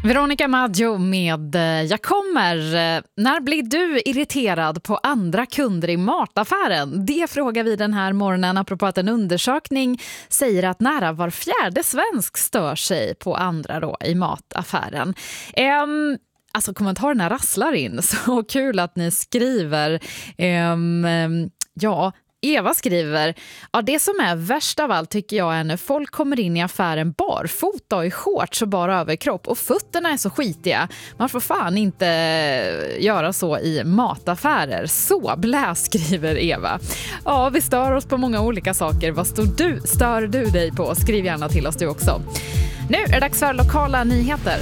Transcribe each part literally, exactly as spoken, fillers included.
Veronica Maggio med Jag kommer. När blir du irriterad på andra kunder i mataffären? Det frågar vi den här morgonen apropå att en undersökning säger att nära var fjärde svensk stör sig på andra då i mataffären. Um, alltså kommentarerna rasslar in. Så kul att ni skriver. Um, ja... Eva skriver, ja, det som är värst av allt tycker jag är när folk kommer in i affären barfota och i shorts och bara överkropp och fötterna är så skitiga. Man får fan inte göra så i mataffärer. Så blä, skriver Eva. Ja, vi stör oss på många olika saker. Vad står du, stör du dig på? Skriv gärna till oss du också. Nu är det dags för lokala nyheter.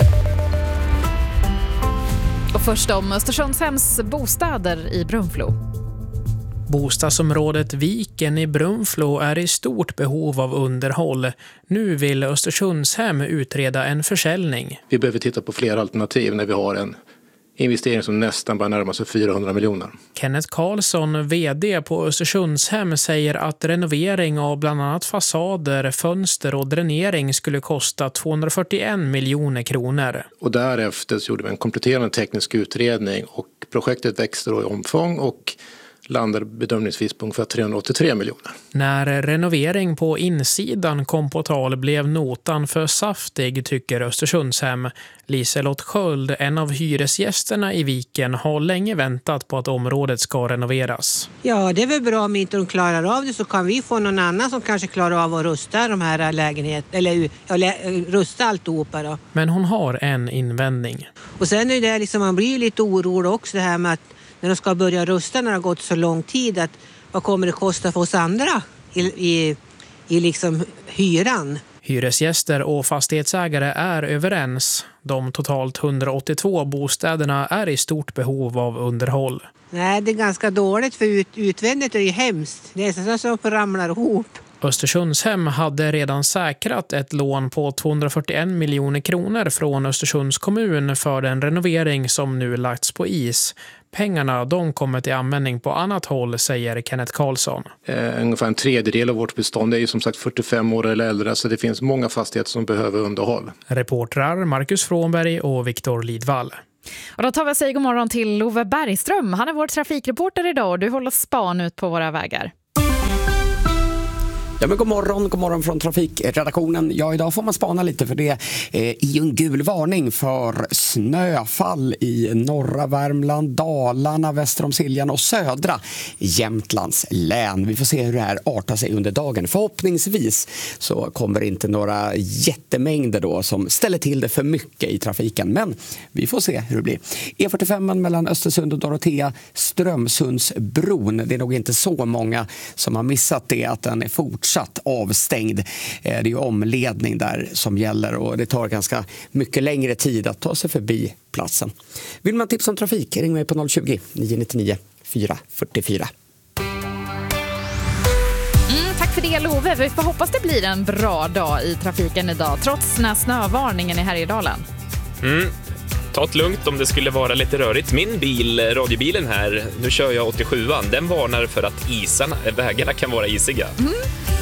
Och först om Östersundshems bostäder i Brunflo. Bostadsområdet Viken i Brunflo är i stort behov av underhåll. Nu vill Östersundshem utreda en försäljning. Vi behöver titta på fler alternativ när vi har en investering som nästan bara närmar sig fyrahundra miljoner. Kenneth Karlsson, vd på Östersundshem, säger att renovering av bland annat fasader, fönster och dränering skulle kosta tvåhundrafyrtioen miljoner kronor. Och därefter så gjorde vi en kompletterande teknisk utredning och projektet växte då i omfång och landade bedömningsvis på ungefär trehundraåttiotre miljoner. När renovering på insidan kom på tal blev notan för saftig, tycker Östersundshem. Liselott Sköld, en av hyresgästerna i Viken, har länge väntat på att området ska renoveras. Ja, det är väl bra om inte de klarar av det, så kan vi få någon annan som kanske klarar av att rusta de här lägenheterna, eller ja, rusta alltihopa då. Men hon har en invändning. Och sen är det liksom, man blir lite orolig också det här med att när de ska börja rusta när det har gått så lång tid, att vad kommer det kosta för oss andra i, i, i liksom hyran? Hyresgäster och fastighetsägare är överens. De totalt hundraåttiotvå bostäderna är i stort behov av underhåll. Nej, det är ganska dåligt, för ut, utvändigt är det ju hemskt. Det är så som ramlar ihop. Östersundshem hade redan säkrat ett lån på tvåhundrafyrtioen miljoner kronor från Östersunds kommun för den renovering som nu lagts på is. Pengarna de kommer till användning på annat håll, säger Kenneth Karlsson. Eh, ungefär en tredjedel av vårt bestånd är ju som sagt fyrtiofem år eller äldre, så det finns många fastigheter som behöver underhåll. Reportrar Marcus Frånberg och Viktor Lidvall. Och då tar vi sig god morgon till Love Bergström. Han är vår trafikreporter idag och du håller span ut på våra vägar. Ja, men god morgon, god morgon från trafikredaktionen. Ja, idag får man spana lite för det är i en gul varning för snöfall i norra Värmland, Dalarna, väster om Siljan och södra Jämtlands län. Vi får se hur det här artar sig under dagen. Förhoppningsvis så kommer det inte några jättemängder då som ställer till det för mycket i trafiken. Men vi får se hur det blir. E fyrtiofem mellan Östersund och Dorotea, Strömsundsbron. Det är nog inte så många som har missat det, att den är fortsatt avstängd. Det är ju omledning där som gäller och det tar ganska mycket längre tid att ta sig förbi platsen. Vill man tipsa om trafik, ring mig på noll tjugo, nio nio nio, fyra fyra fyra. Mm, tack för det, Love. Vi får hoppas det blir en bra dag i trafiken idag, trots den här snövarningen i Härjedalen. Mm. Ta det lugnt om det skulle vara lite rörigt. Min bil, radiobilen här, nu kör jag åttiosjuan, den varnar för att isarna, vägarna kan vara isiga. Mm.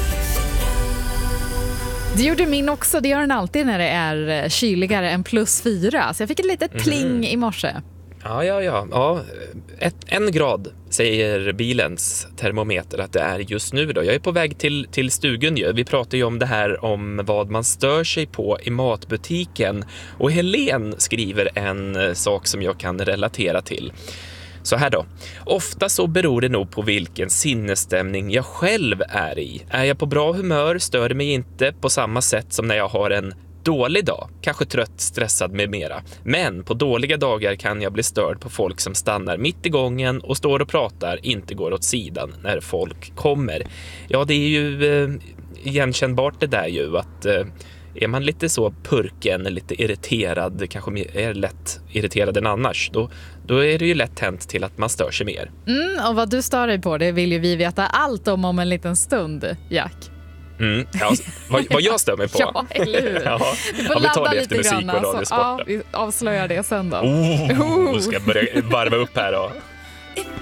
Det gjorde min också, det gör den alltid när det är kyligare än plus fyra. Så jag fick ett litet pling mm. i morse. Ja, ja, ja. ja. Ett, en grad säger bilens termometer att det är just nu då. Jag är på väg till, till stugan ju. Vi pratar ju om det här om vad man stör sig på i matbutiken. Och Helen skriver en sak som jag kan relatera till. Så här då. Ofta så beror det nog på vilken sinnesstämning jag själv är i. Är jag på bra humör stör det mig inte på samma sätt som när jag har en dålig dag, kanske trött, stressad med mera. Men på dåliga dagar kan jag bli störd på folk som stannar mitt i gången och står och pratar, inte går åt sidan när folk kommer. Ja, det är ju eh, igenkännbart det där ju att eh, är man lite så purken, lite irriterad, kanske mer, är lätt irriterad än annars, då, då är det ju lätt hänt till att man stör sig mer. Mm, och vad du stör dig på, det vill ju vi veta allt om om en liten stund, Jack. Mm, ja, vad, vad jag stör mig på. Ja, eller hur? Ja, vi får ja, vi tar ladda det lite efter musik grann. och Alltså. Ja, vi avslöjar det sen då. Oh, oh. Ska jag börja varva upp här då.